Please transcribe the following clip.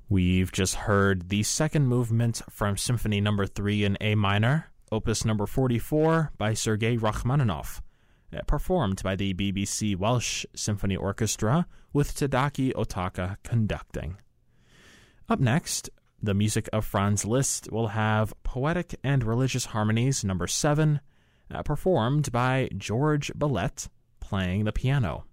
We've just heard the second movement from Symphony No. 3 in A minor, Opus No. 44 by Sergei Rachmaninoff, performed by the BBC Welsh Symphony Orchestra with Tadaki Otaka conducting. Up next, the music of Franz Liszt will have Poetic and Religious Harmonies No. 7, performed by George Ballet, playing the piano.